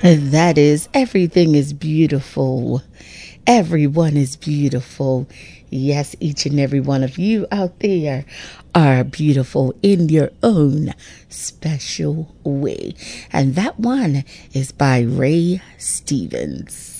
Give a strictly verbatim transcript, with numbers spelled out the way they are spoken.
That is, everything is beautiful. Everyone is beautiful. Yes, each and every one of you out there are beautiful in your own special way. And that one is by Ray Stevens.